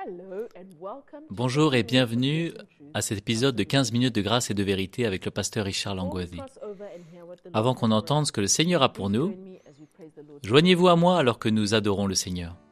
Bonjour et bienvenue à cet épisode de 15 minutes de grâce et de vérité avec le pasteur Richard Langworthy. Avant qu'on entende ce que le Seigneur a pour nous, joignez-vous à moi alors que nous adorons le Seigneur.